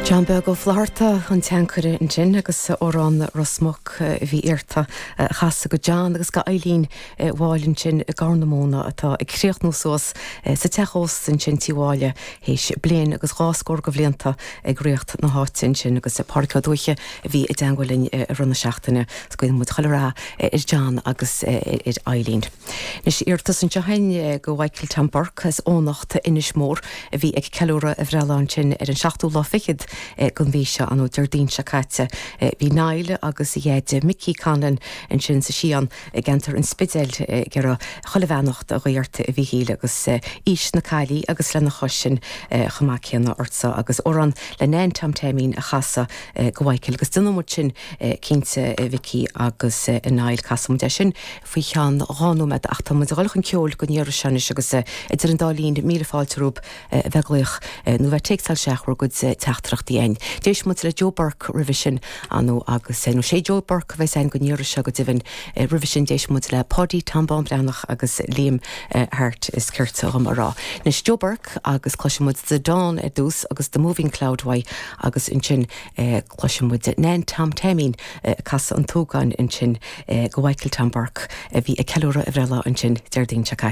John Beg ó Florta an teancure an sin agus órán Rosmuc bhí irta chasa go John agus go Eileen bháilinn sin garnamóna atá ag críocht nó sós sa techós san sin tíháile héis blian agus gáscór go bblianta ag riocht na háin sin agus parca dúiche bhí i dangolinn runna seachtainna scoil mu cholerá John agus Eileen. Nis irta san tehain go Bhaicil Tamparc as ónachta inis mór bhí ag ceúra a bhreáin sin ar an 16 lá fichiid gon bhí se an Dardín se caite bhí Naile agus iad Mickey Cannon an sin sa sían gentar an spidel gur a chollehhenacht a réirte a bhí híle agus ís na cailí agus lena chosin chamachéanna orsa agus oran le 9 tamtéimín a chasa go Bhaicil agus duna sin cínte Vicky agus Nail casam de sin faoi chean ránúmed ach tá galchan ceol go níar seanis agus idir an dálín míle fáiltarúb bheaglaoch nó bheith teagtáil seachhar go teachtracht ein. Déis mu le Joe Burke revision anú agus nó sé Joe Burke bheits ein go níir se go divin revision déis mu le podí tambán brenach agus léim hart is curta am ará. Nes Joe Burke agus cloisimuid the Dawn dús agus the Moving Cloudway agus in sin cloisimuid 9 tamtéimín cas an tógáin in sin go Bhaicil Tamparc bhí a ceúra a bhreala an sin Dardín se